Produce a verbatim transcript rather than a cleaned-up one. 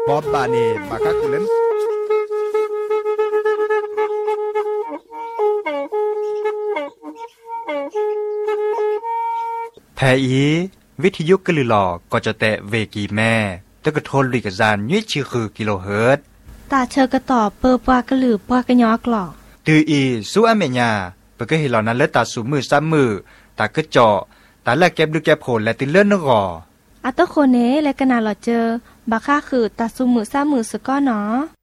ป๊อบบาเนบาคักกุเล่นแพอีวิทยุกะลือหลอก็จะแตะเวกีแม่ตะกะทนลิกะจานยี่ชื่อคือกิโลเฮิรตซ์ตาเชอกระตอบเปอปวากะลือปวากะยอกหลอกตืออีสู้อเมญาเปก็เห็นเหล่านั้นและตาสูมือซ้ำมือตากระเจาะตาแลกแก็บดูแก็บโผลและติเลื่อนนกออัตโคเนและกะนาหลอเจอบาค่าคือตาสูมือซ้ำมือสะก้อเนาะ